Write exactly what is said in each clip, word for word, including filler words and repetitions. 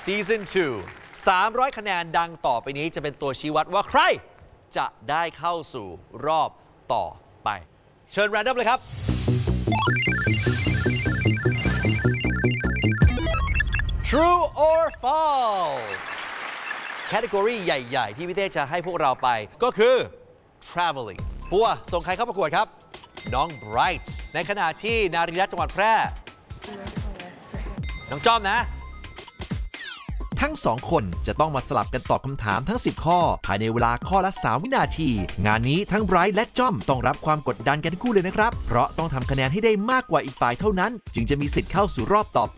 Season ทู สามร้อยคะแนนดังต่อไปนี้จะเป็นตัวชี้วัดว่าใครจะได้เข้าสู่รอบต่อไปเชิญ Random เลยครับ True or false แคตตากรีใหญ่ๆที่พี่เต้จะให้พวกเราไปก็คือ traveling ปัวส่งใครเข้าประกวดครับน้อง Bright ในขณะที่นารีรัตน์จังหวัดแพร่น้องจอมนะทั้งสองคนจะต้องมาสลับกันตอบคำถามทั้งสิบข้อภายในเวลาข้อละสามวินาทีงานนี้ทั้งไบรท์และจอมต้องรับความกดดันกันทั้งคู่เลยนะครับเพราะต้องทำคะแนนให้ได้มากกว่าอีกฝ่ายเท่านั้นจึงจะมีสิทธิ์เข้าสู่รอบต่อไป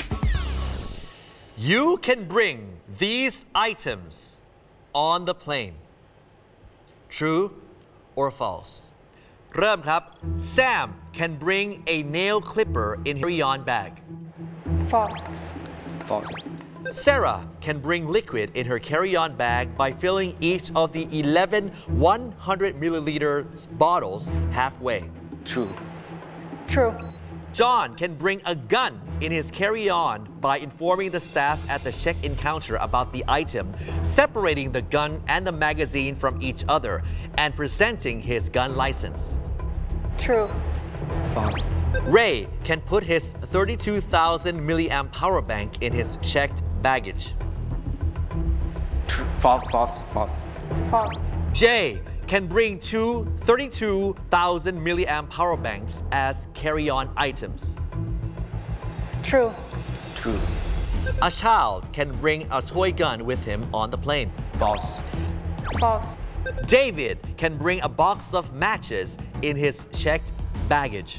You can bring these items on the plane True or false เริ่มครับ Sam can bring a nail clipper in her carry-on bag False False Sarah can bring liquid in her carry-on bag by filling each of the eleven one hundred milliliter bottles halfway. True True John can bring a gun in his carry-on by informing the staff at the check-in counter about the item, separating the gun and the magazine from each other, and presenting his gun license. True False Ray can put his thirty-two thousand milliamp power bank in his checked baggage. True False False False False Jay can bring two thirty-two thousand milliamp power banks as carry-on items. True True A child can bring a toy gun with him on the plane. False False David can bring a box of matches in his checked baggage.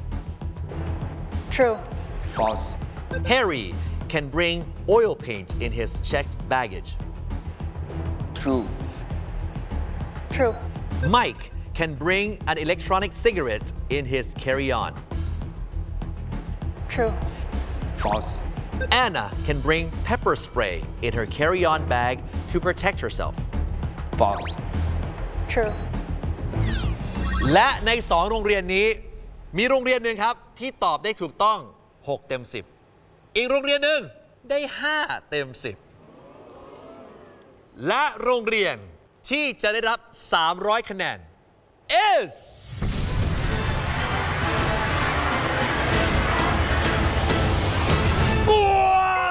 True False Harry can bring oil paint in his checked baggage. True True Mike can bring an electronic cigarette in his carry-on. True False Anna can bring pepper spray in her carry-on bag to protect herself. False True และในสองโรงเรียนนี้มีโรงเรียนหนึ่งครับที่ตอบได้ถูกต้องหกเต็มสิบอีกโรงเรียนหนึ่งได้ห้าเต็มสิบและโรงเรียนที่จะได้รับสามร้อยคะแนน is บัว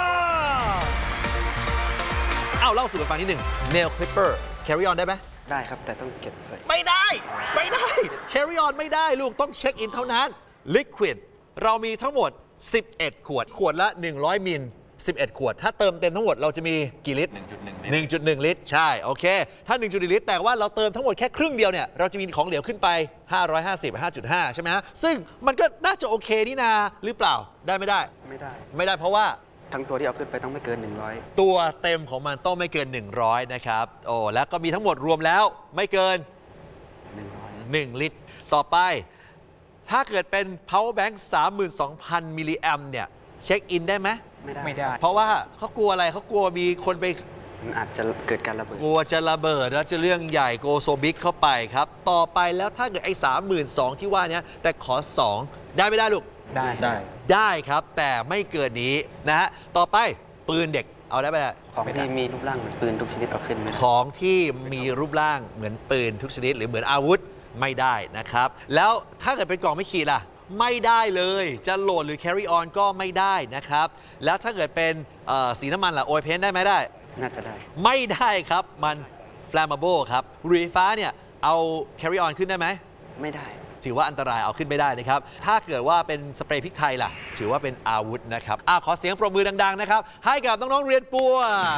เอาเล่าสู่กันฟังนิดหนึ่ง nail clipper carry on ได้ไหมได้ครับแต่ต้องเก็บใส่ไม่ได้ไม่ได้ carry on ไม่ได้ลูกต้องเช็คอินเท่านั้น liquid เรามีทั้งหมดสิบเอ็ดขวดขวดละหนึ่งร้อยมิลสิบเอ็ดขวดถ้าเติมเต็มทั้งหมดเราจะมีกี่ลิตร หนึ่งจุดหนึ่ง ลิตรใช่โอเคถ้า หนึ่งจุดหนึ่ง ลิตรแต่ว่าเราเติมทั้งหมดแค่ครึ่งเดียวเนี่ยเราจะมีของเหลวขึ้นไปห้าร้อยห้าสิบ ห้าจุดห้า ใช่ไหมฮะซึ่งมันก็น่าจะโอเคนี่นาหรือเปล่าได้ไม่ได้ไม่ได้ไม่ได้เพราะว่าทั้งตัวที่เอาขึ้นไปต้องไม่เกินหนึ่งร้อยตัวเต็มของมันต้องไม่เกินหนึ่งร้อยนะครับโอ้แล้วก็มีทั้งหมดรวมแล้วไม่เกินหนึ่งร้อยหนึ่งลิตรต่อไปถ้าเกิดเป็น power bank สามหมื่นสองพัน มิลลิแอมป์เนี่ยเช็คอินได้ไหมไม่ได้ไม่ได้เพราะว่าเขากลัวอะไรเขากลัวมีคนไปมันอาจจะเกิดการระเบิดกลัวจะระเบิดแล้วจะเรื่องใหญ่โกโซบิกเข้าไปครับต่อไปแล้วถ้าเกิดไอ้สามหมื่นสองที่ว่านี้แต่ขอสองได้ไม่ได้ลูกได้ได้ได้ครับแต่ไม่เกินนี้นะฮะต่อไปปืนเด็กเอาได้ไหมของที่มีรูปร่างเหมือนปืนทุกชนิดเอาขึ้นไม่ได้ของที่มีรูปร่างเหมือนปืนทุกชนิดหรือเหมือนอาวุธไม่ได้นะครับแล้วถ้าเกิดเป็นกล่องไม่ขีดล่ะไม่ได้เลยจะโหลดหรือ carry on ก็ไม่ได้นะครับแล้วถ้าเกิดเป็นสีน้ำมันล่ะ oil paint ได้ไหมได้น่าจะได้ไม่ได้ครับมัน flammable ครับบุหรี่ไฟฟ้าเนี่ยเอา carry on ขึ้นได้ไหมไม่ได้ถือว่าอันตรายเอาขึ้นไม่ได้นะครับถ้าเกิดว่าเป็นสเปรย์พริกไทยล่ะถือว่าเป็นอาวุธนะครับอ่ะขอเสียงปรบมือดังๆนะครับให้กับน้องๆเรียนปัว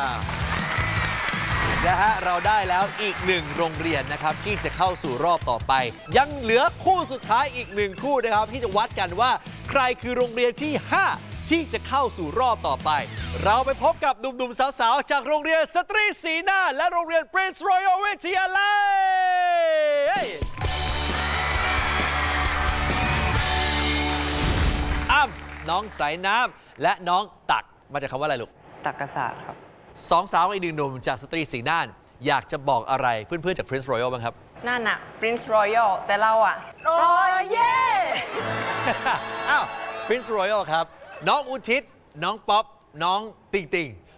นะฮะเราได้แล้วอีกหนึ่งโรงเรียนนะครับที่จะเข้าสู่รอบต่อไปยังเหลือคู่สุดท้ายอีกหนึ่งคู่นะครับที่จะวัดกันว่าใครคือโรงเรียนที่ห้าที่จะเข้าสู่รอบต่อไปเราไปพบกับหนุ่มๆสาวๆจากโรงเรียนสตรีศรีนาถและโรงเรียน Prince Royal วิทยาลัยอ้ำน้องสายน้ำและน้องตักมาจากคำว่าอะไรลูกตักกษัตริย์ครับสองสาวอีกหนึ่งหนุ่มจากสตรีศรีนาถอยากจะบอกอะไรเพื่อนๆจาก Prince Royal บ้างครับนั่นน่ะ Prince Royal แต่เราอ่ะโอ้ยเย่อ้าว Prince Royal ครับน้องอุทิศน้องป๊อปน้องติงติง